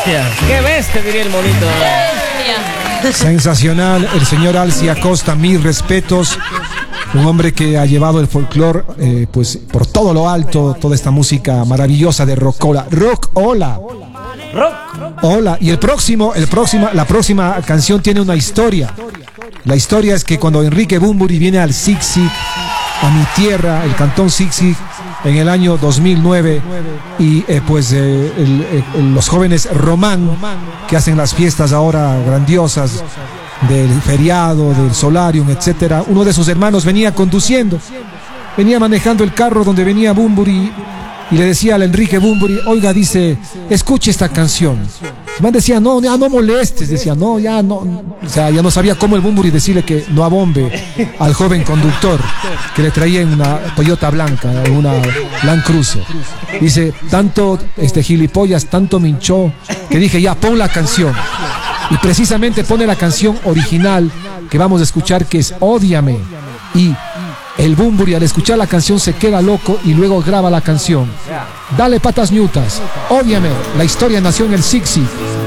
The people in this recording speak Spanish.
bestia! ¡Qué bestia! Diría el monito. Sensacional, el señor Alci Acosta, mis respetos. Un hombre que ha llevado el folclore pues por todo lo alto, toda esta música maravillosa de Rockola. Rockola. Hola, y la próxima canción tiene una historia. La historia es que cuando Enrique Bunbury viene al Zig-Zig, a mi tierra, el cantón Zig-Zig, en el año 2009, y los jóvenes Román, que hacen las fiestas ahora grandiosas del feriado, del solarium, etcétera, uno de sus hermanos venía conduciendo, venía manejando el carro donde venía Bunbury, y le decía al Enrique Bunbury, oiga, dice, escuche esta canción. El man decía, no, ya no molestes, decía, no, ya no, o sea, ya no sabía cómo el Bunbury decirle que no abombe al joven conductor que le traía en una Toyota blanca, en una Land Cruiser. Dice, tanto gilipollas, tanto me hinchó, que dije, ya, pon la canción. Y precisamente pone la canción original que vamos a escuchar, que es Ódiame. Y el Bunbury al escuchar la canción se queda loco y luego graba la canción. Dale patas ñutas, Ódiame. La historia nació en el Zig-Zig.